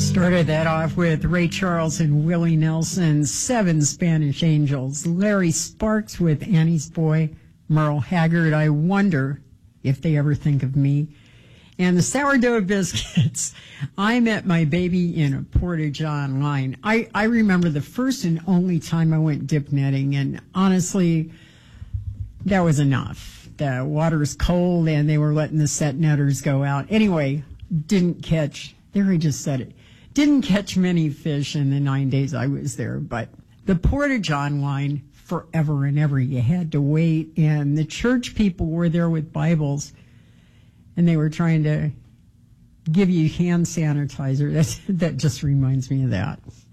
Started that off with Ray Charles and Willie Nelson, Seven Spanish Angels, Larry Sparks with Annie's Boy, Merle Haggard, I Wonder If They Ever Think of Me, and the Sourdough Biscuits, I Met My Baby in a Portage Online. I remember the first and only time I went dip netting, and honestly, that was enough. The water's cold, and they were letting the set netters go out. Anyway, didn't catch, there I just said it, didn't catch many fish in the 9 days I was there, but the Portage Online, forever and ever, you had to wait, and the church people were there with Bibles, and they were trying to give you hand sanitizer. That just reminds me of that.